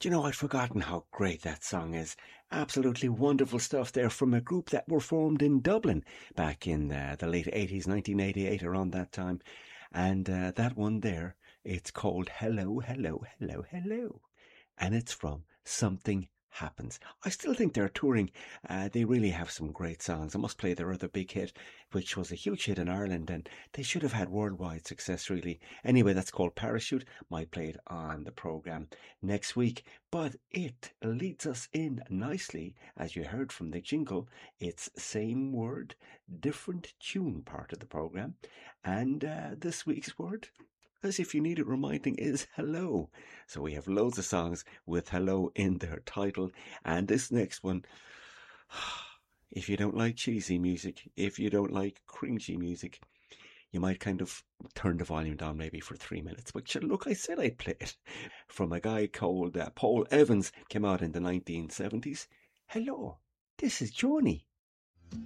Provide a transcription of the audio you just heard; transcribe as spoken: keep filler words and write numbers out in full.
Do you know, I'd forgotten how great that song is. Absolutely wonderful stuff there from a group that were formed in Dublin back in uh, the late eighties, nineteen eighty-eight, around that time. And uh, that one there, it's called Hello, Hello, Hello, Hello. And it's from Something Happens. I still think they're touring. Uh, they really have some great songs. I must play their other big hit, which was a huge hit in Ireland, and they should have had worldwide success, really. Anyway, that's called Parachute. Might play it on the programme next week. But it leads us in nicely, as you heard from the jingle. It's same word, different tune part of the programme. And uh, this week's word, as if you need it reminding, is hello. So we have loads of songs with hello in their title. And this next one, if you don't like cheesy music, if you don't like cringy music, you might kind of turn the volume down maybe for three minutes. But look, I said I'd play it. From a guy called uh, Paul Evans, came out in the nineteen seventies. Hello, this is Johnny.